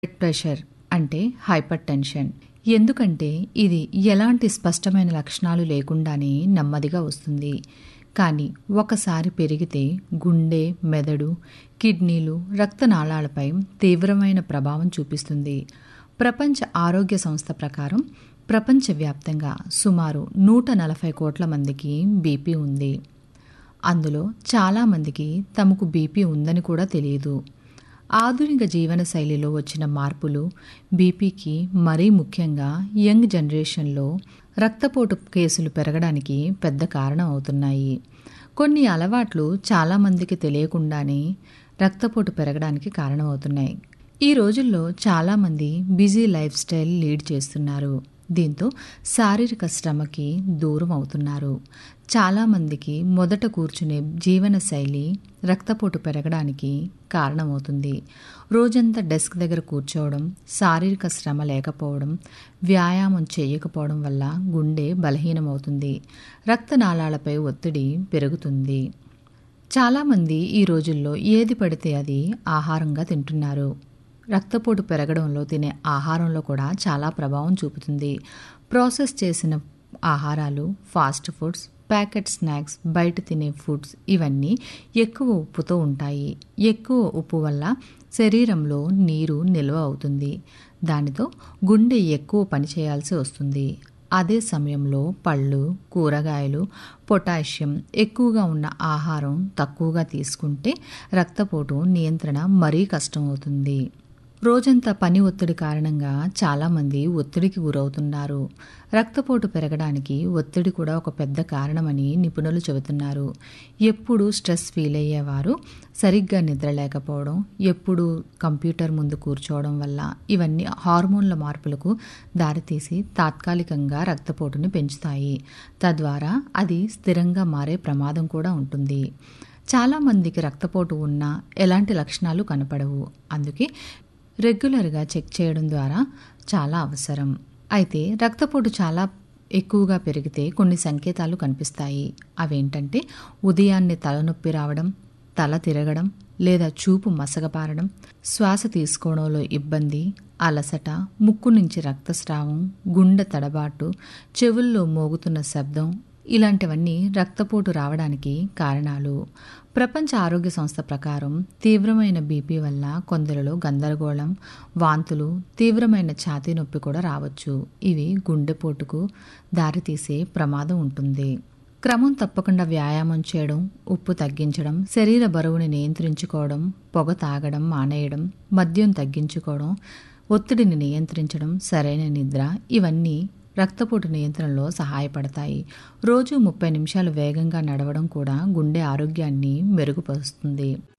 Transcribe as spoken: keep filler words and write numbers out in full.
Blood pressure అంటే hyper tension. ఎందుకంటే ఇది ఎలాంటి స్పష్టమైన లక్షణాలు లేకుండానే నెమ్మదిగా వస్తుంది. కానీ ఒకసారి పెరిగితే గుండె, మెదడు, కిడ్నీలు, రక్తనాళాలపై తీవ్రమైన ప్రభావం చూపిస్తుంది. ప్రపంచ ఆరోగ్య సంస్థ ప్రకారం ప్రపంచవ్యాప్తంగా సుమారు నూట నలభై కోట్ల మందికి బీపీ ఉంది. అందులో చాలామందికి తమకు బీపీ ఉందని కూడా తెలియదు. ఆధునిక జీవనశైలిలో వచ్చిన మార్పులు బీపీకి మరీ ముఖ్యంగా యంగ్ జనరేషన్లో రక్తపోటు కేసులు పెరగడానికి పెద్ద కారణం అవుతున్నాయి. కొన్ని అలవాట్లు చాలామందికి తెలియకుండానే రక్తపోటు పెరగడానికి కారణమవుతున్నాయి. ఈ రోజుల్లో చాలామంది బిజీ లైఫ్ స్టైల్ లీడ్ చేస్తున్నారు. దీంతో శారీరక శ్రమకి దూరం అవుతున్నారు. చాలామందికి మొదట కూర్చునే జీవనశైలి రక్తపోటు పెరగడానికి కారణమవుతుంది. రోజంతా డెస్క్ దగ్గర కూర్చోవడం, శారీరక శ్రమ లేకపోవడం, వ్యాయామం చేయకపోవడం వల్ల గుండె బలహీనమవుతుంది. రక్తనాళాలపై ఒత్తిడి పెరుగుతుంది. చాలామంది ఈ రోజుల్లో ఏది పడితే అది ఆహారంగా తింటున్నారు. రక్తపోటు పెరగడంలో తినే ఆహారంలో కూడా చాలా ప్రభావం చూపుతుంది. ప్రాసెస్ చేసిన ఆహారాలు, ఫాస్ట్ ఫుడ్స్, ప్యాకెట్ స్నాక్స్, బయట తినే ఫుడ్స్ ఇవన్నీ ఎక్కువ ఉప్పుతో ఉంటాయి. ఎక్కువ ఉప్పు వల్ల శరీరంలో నీరు నిల్వ అవుతుంది. దానితో గుండె ఎక్కువ పని చేయాల్సి వస్తుంది. అదే సమయంలో పళ్ళు, కూరగాయలు, పొటాషియం ఎక్కువగా ఉన్న ఆహారం తక్కువగా తీసుకుంటే రక్తపోటు నియంత్రణ మరీ కష్టమవుతుంది. రోజంతా పని ఒత్తిడి కారణంగా చాలామంది ఒత్తిడికి గురవుతున్నారు. రక్తపోటు పెరగడానికి ఒత్తిడి కూడా ఒక పెద్ద కారణమని నిపుణులు చెబుతున్నారు. ఎప్పుడు స్ట్రెస్ ఫీల్ అయ్యేవారు సరిగ్గా నిద్ర లేకపోవడం, ఎప్పుడు కంప్యూటర్ ముందు కూర్చోవడం వల్ల ఇవన్నీ హార్మోన్ల మార్పులకు దారితీసి తాత్కాలికంగా రక్తపోటుని పెంచుతాయి. తద్వారా అది స్థిరంగా మారే ప్రమాదం కూడా ఉంటుంది. చాలామందికి రక్తపోటు ఉన్నా ఎలాంటి లక్షణాలు కనపడవు. అందుకే రెగ్యులర్గా చెక్ చేయడం ద్వారా చాలా అవసరం. అయితే రక్తపోటు చాలా ఎక్కువగా పెరిగితే కొన్ని సంకేతాలు కనిపిస్తాయి. అవేంటంటే ఉదయాన్నే తలనొప్పి రావడం, తల తిరగడం లేదా చూపు మసకబారడం, శ్వాస తీసుకోవడంలో ఇబ్బంది, అలసట, ముక్కు నుంచి రక్తస్రావం, గుండె తడబాటు, చెవుల్లో మోగుతున్న శబ్దం ఇలాంటివన్నీ రక్తపోటు రావడానికి కారణాలు. ప్రపంచ ఆరోగ్య సంస్థ ప్రకారం తీవ్రమైన బీపీ వల్ల కొందరిలో గందరగోళం, వాంతులు, తీవ్రమైన ఛాతీ నొప్పి కూడా రావచ్చు. ఇవి గుండెపోటుకు దారితీసే ప్రమాదం ఉంటుంది. క్రమం తప్పకుండా వ్యాయామం చేయడం, ఉప్పు తగ్గించడం, శరీర బరువుని నియంత్రించుకోవడం, పొగ తాగడం మానేయడం, మద్యం తగ్గించుకోవడం, ఒత్తిడిని నియంత్రించడం, సరైన నిద్ర ఇవన్నీ రక్తపోటు నియంత్రణలో సహాయపడతాయి. రోజు ముప్పై నిమిషాలు వేగంగా నడవడం కూడా గుండె ఆరోగ్యాన్ని మెరుగుపరుస్తుంది.